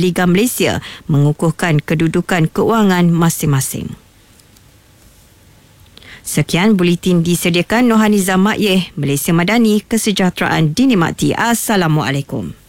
Liga Malaysia mengukuhkan kedudukan keuangan masing-masing. Sekian buletin disediakan Nohaniza Makyeh, Malaysia Madani, kesejahteraan dinikmati. Assalamualaikum.